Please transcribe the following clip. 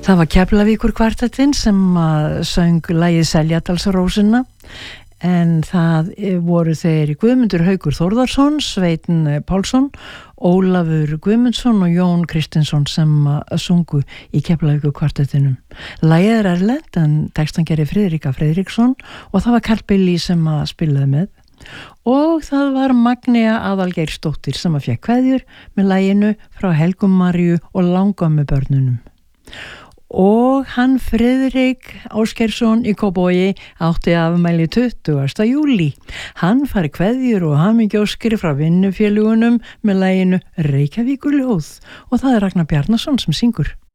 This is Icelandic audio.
Það var Keflavíkur kvartettinn sem söng lagið Seljadalsrósina, en það voru þeir Guðmundur Haukur Þórðarsson, Sveinn Pálsson, Ólafur Guðmundsson og Jón Kristinsson sem sungu í Keflavíkur kvartettinum. Lagið erlent en textan gerir Friðrika Friðriksson og það var Karl Billy sem spilaði með. Og það var Magnea Aðalgeirsdóttir sem fékk kveðjur með laginu frá Helgu Maríu og langömmu börnunum. Og hann Friðrik Ásgeirsson í Kópavogi átti afmæli 20. júlí. Hann fær kveðjur og hamingjóskir frá vinnufélugunum með laginu Reykjavíkurljóð og það er Ragnar Bjarnason sem syngur.